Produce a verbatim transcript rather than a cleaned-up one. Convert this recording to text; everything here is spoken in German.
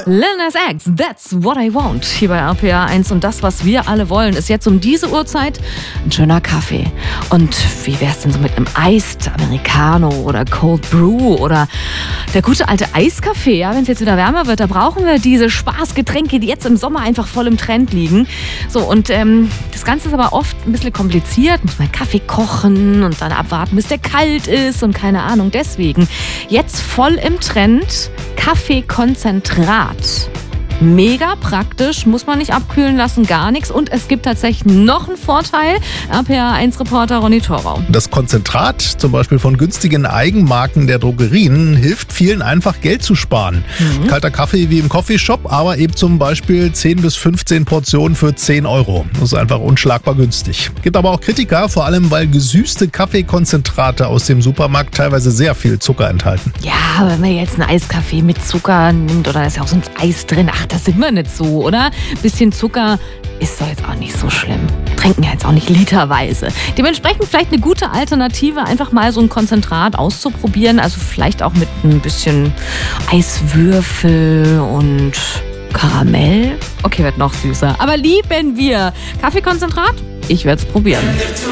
Lil Nas X, That's What I Want, hier bei R P R eins. Und das, was wir alle wollen, ist jetzt um diese Uhrzeit ein schöner Kaffee. Und wie wär's denn so mit einem Iced Americano oder Cold Brew oder der gute alte Eiskaffee? Ja, wenn es jetzt wieder wärmer wird, da brauchen wir diese Spaßgetränke, die jetzt im Sommer einfach voll im Trend liegen. So, und ähm, das Ganze ist aber oft ein bisschen kompliziert. Muss man Kaffee kochen und dann abwarten, bis der kalt ist und keine Ahnung. Deswegen jetzt voll im Trend Kaffeekonzentrat. Mega praktisch, muss man nicht abkühlen lassen, gar nichts. Und es gibt tatsächlich noch einen Vorteil. R P R eins Reporter Ronny Thorau. Das Konzentrat, zum Beispiel von günstigen Eigenmarken der Drogerien, hilft vielen einfach Geld zu sparen. Mhm. Kalter Kaffee wie im Coffeeshop, aber eben zum Beispiel zehn bis fünfzehn Portionen für zehn Euro. Das ist einfach unschlagbar günstig. Gibt aber auch Kritiker, vor allem weil gesüßte Kaffeekonzentrate aus dem Supermarkt teilweise sehr viel Zucker enthalten. Ja, wenn man jetzt einen Eiskaffee mit Zucker nimmt oder da ist ja auch so ein Eis drin, ach, das sind wir nicht so, oder? Bisschen Zucker ist doch jetzt auch nicht so schlimm. Trinken ja jetzt auch nicht literweise. Dementsprechend vielleicht eine gute Alternative, einfach mal so ein Konzentrat auszuprobieren. Also vielleicht auch mit ein bisschen Eiswürfel und Karamell. Okay, wird noch süßer. Aber lieben wir Kaffeekonzentrat? Ich werde es probieren.